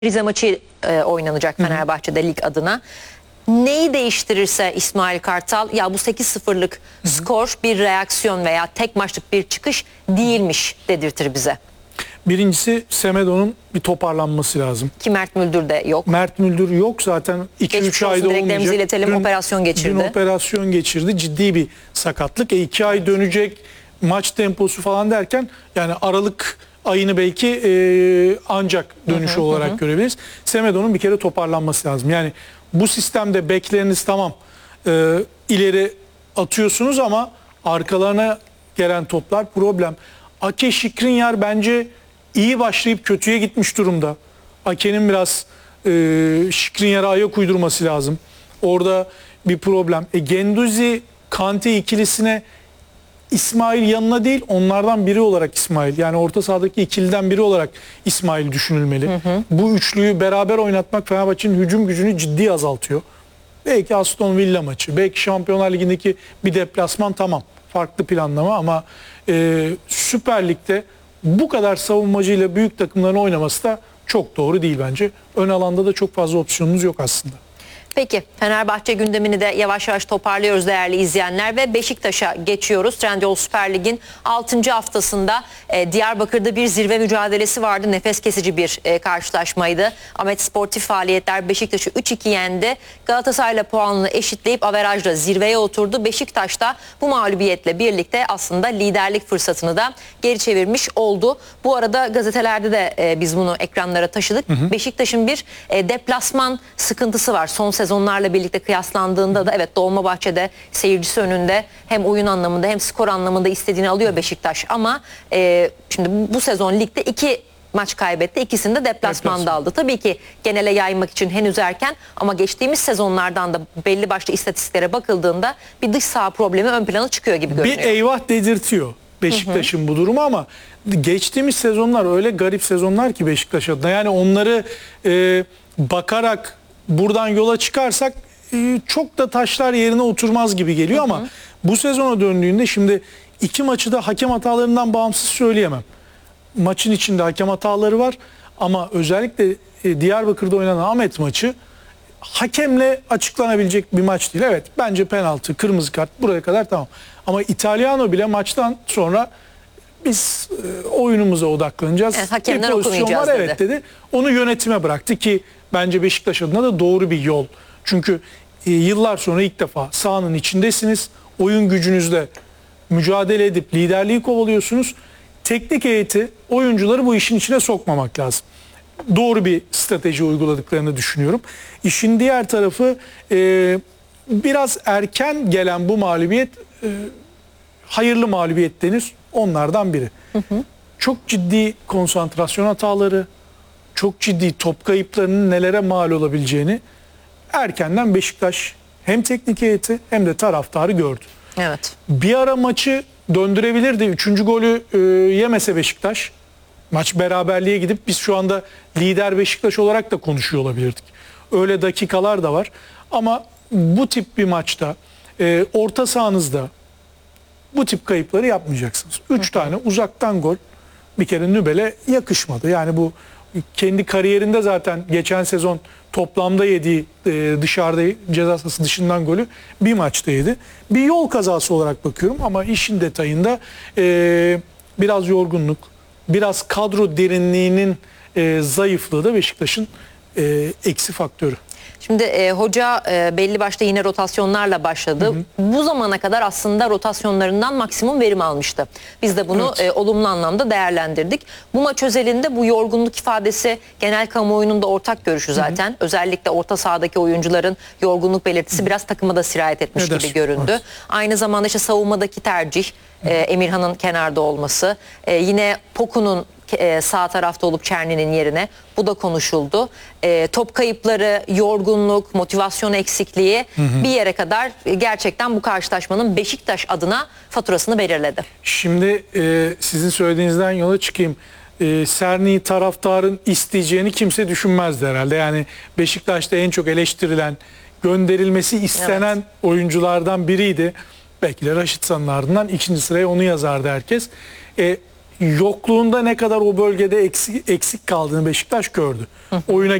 Rize maçı oynanacak Fenerbahçe'de lig adına. Neyi değiştirirse İsmail Kartal, ya bu 8-0'lık skor bir reaksiyon veya tek maçlık bir çıkış değilmiş dedirtir bize. Birincisi Semedo'nun bir toparlanması lazım. Ki Mert Müldür de yok. Mert Müldür yok zaten 2-3 ayda olmayacak. iletelim, operasyon geçirdi. Dün operasyon geçirdi. Ciddi bir sakatlık. 2 ay dönecek, maç temposu falan derken yani Aralık ayını belki ancak dönüşü olarak görebiliriz. Semedo'nun bir kere toparlanması lazım. Yani bu sistemde bekleriniz tamam, ileri atıyorsunuz ama arkalarına gelen toplar problem. Ake Skriniar bence iyi başlayıp kötüye gitmiş durumda. Ake'nin biraz Skriniar'a ayak uydurması lazım. Orada bir problem. Guendouzi Kante ikilisine İsmail yanına değil, onlardan biri olarak İsmail, yani orta sahadaki ikiliden biri olarak İsmail düşünülmeli. Bu üçlüyü beraber oynatmak Fenerbahçe'nin hücum gücünü ciddi azaltıyor. Belki Aston Villa maçı, belki Şampiyonlar Ligi'ndeki bir deplasman, tamam, farklı planlama ama Süper Lig'de bu kadar savunmacıyla büyük takımların oynaması da çok doğru değil bence. Ön alanda da çok fazla opsiyonumuz yok aslında. Peki Fenerbahçe gündemini de yavaş yavaş toparlıyoruz değerli izleyenler ve Beşiktaş'a geçiyoruz. Trendyol Süper Lig'in 6. haftasında Diyarbakır'da bir zirve mücadelesi vardı. Nefes kesici bir karşılaşmaydı. Ahmet Sportif Faaliyetler Beşiktaş'ı 3-2 yendi. Galatasaray'la puanını eşitleyip averajla zirveye oturdu. Beşiktaş da bu mağlubiyetle birlikte aslında liderlik fırsatını da geri çevirmiş oldu. Bu arada gazetelerde de biz bunu ekranlara taşıdık. Beşiktaş'ın bir deplasman sıkıntısı var. Son sezonlarla birlikte kıyaslandığında da evet, Dolmabahçe'de seyircisi önünde hem oyun anlamında hem skor anlamında istediğini alıyor Beşiktaş ama şimdi bu sezon ligde 2 maç kaybetti. İkisini de deplasmanda aldı. Tabii ki genele yaymak için henüz erken ama geçtiğimiz sezonlardan da belli başlı istatistiklere bakıldığında bir dış saha problemi ön plana çıkıyor gibi görünüyor. Bir eyvah dedirtiyor Beşiktaş'ın bu durumu ama geçtiğimiz sezonlar öyle garip sezonlar ki Beşiktaş adına. Yani onları bakarak buradan yola çıkarsak çok da taşlar yerine oturmaz gibi geliyor ama bu sezona döndüğünde şimdi 2 maçı da hakem hatalarından bağımsız söyleyemem. Maçın içinde hakem hataları var ama özellikle Diyarbakır'da oynanan Ahmet maçı hakemle açıklanabilecek bir maç değil. Evet, bence penaltı, kırmızı kart buraya kadar tamam. Ama İtalyano bile maçtan sonra biz oyunumuza odaklanacağız. Evet, hakemden bir pozisyon okumayacağız var, dedi. evet dedi. Onu yönetime bıraktı ki bence Beşiktaş adına da doğru bir yol. Çünkü yıllar sonra ilk defa sahanın içindesiniz. Oyun gücünüzle mücadele edip liderliği kovalıyorsunuz. Teknik heyeti, oyuncuları bu işin içine sokmamak lazım. Doğru bir strateji uyguladıklarını düşünüyorum. İşin diğer tarafı biraz erken gelen bu mağlubiyet hayırlı mağlubiyet denir. Onlardan biri. Çok ciddi konsantrasyon hataları, çok ciddi top kayıplarının nelere mal olabileceğini erkenden Beşiktaş hem teknik heyeti hem de taraftarı gördü. Evet. Bir ara maçı döndürebilirdi. 3. golü yemese Beşiktaş, maç beraberliğe gidip biz şu anda lider Beşiktaş olarak da konuşuyor olabilirdik. Öyle dakikalar da var. Ama bu tip bir maçta orta sahanızda bu tip kayıpları yapmayacaksınız. 3 tane uzaktan gol bir kere Nübel'e yakışmadı. Yani bu kendi kariyerinde zaten geçen sezon toplamda yediği dışarıda ceza sahası dışından golü bir maçta yedi. Bir yol kazası olarak bakıyorum ama işin detayında biraz yorgunluk, biraz kadro derinliğinin zayıflığı da Beşiktaş'ın eksi faktörü. Şimdi hoca belli başta yine rotasyonlarla başladı. Bu zamana kadar aslında rotasyonlarından maksimum verim almıştı. Biz de bunu olumlu anlamda değerlendirdik. Bu maç özelinde bu yorgunluk ifadesi genel kamuoyunun da ortak görüşü zaten. Özellikle orta sahadaki oyuncuların yorgunluk belirtisi biraz takıma da sirayet etmiş gibi göründü. Aynı zamanda işte savunmadaki tercih, Emirhan'ın kenarda olması, yine Poku'nun sağ tarafta olup Çerni'nin yerine, bu da konuşuldu. Top kayıpları, yorgunluk, motivasyon eksikliği bir yere kadar gerçekten bu karşılaşmanın Beşiktaş adına faturasını belirledi. Şimdi sizin söylediğinizden yola çıkayım. Serni taraftarın isteyeceğini kimse düşünmezdi herhalde. Yani Beşiktaş'ta en çok eleştirilen, gönderilmesi istenen oyunculardan biriydi. Belki de Raşit San'ın ardından 2. sıraya onu yazardı herkes. yokluğunda ne kadar o bölgede eksik kaldığını Beşiktaş gördü. Oyuna